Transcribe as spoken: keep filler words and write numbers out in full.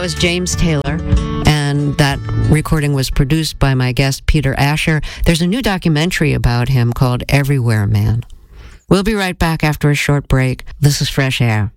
was James Taylor, and that recording was produced by my guest, Peter Asher. There's a new documentary about him called Everywhere Man. We'll be right back after a short break. This is Fresh Air.